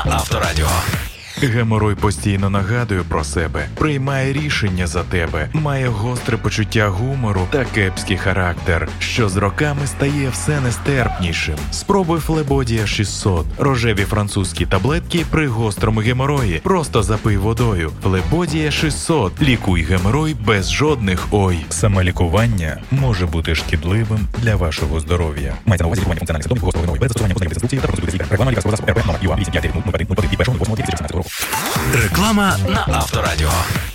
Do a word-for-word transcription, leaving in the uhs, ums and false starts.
на Авторадіо. Геморой постійно нагадує про себе, приймає рішення за тебе, має гостре почуття гумору та кепський характер, що з роками стає все нестерпнішим. Спробуй Флебодія шістсот. Рожеві французькі таблетки при гострому геморої. Просто запий водою. Флебодія шістсот. Лікуй геморой без жодних ой. Самолікування може бути шкідливим для вашого здоров'я. Мається на увазі лікування функціональних симптомів гострого геморою без застосування позначних інструкцій та консультації лікаря. Реклама лікарського засобу РП номер ю а вісім п'ять дев'ять нуль нуль один нуль один і першого восьмого дві тисячі шістнадцятого року. Реклама на Авторадіо.